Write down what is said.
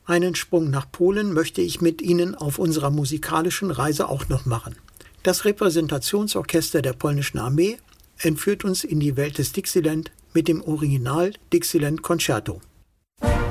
Einen Sprung nach Polen möchte ich mit Ihnen auf unserer musikalischen Reise auch noch machen. Das Repräsentationsorchester der polnischen Armee entführt uns in die Welt des Dixieland mit dem Original Dixieland Concerto.